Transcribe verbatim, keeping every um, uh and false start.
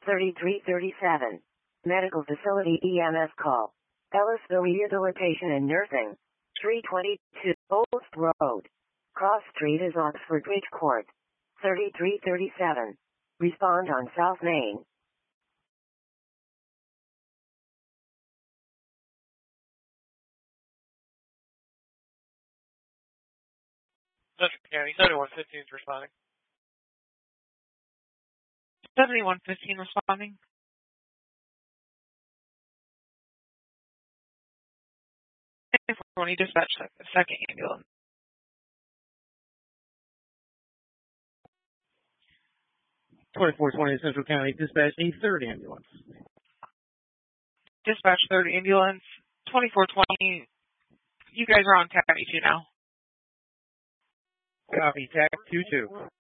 thirty-three thirty-seven. Medical facility E M S call. Ellisville Rehabilitation and Nursing. three twenty-two Old Road. Cross Street is Oxford Bridge Court. thirty-three thirty-seven. Respond on South Main. Central County, seventy-one fifteen is responding. seventy-one fifteen responding. twenty dispatch second ambulance. twenty-four twenty Central County, dispatch a third ambulance. Dispatch third ambulance, twenty-four twenty. You guys are on T A C two now. Copy, T A C two two.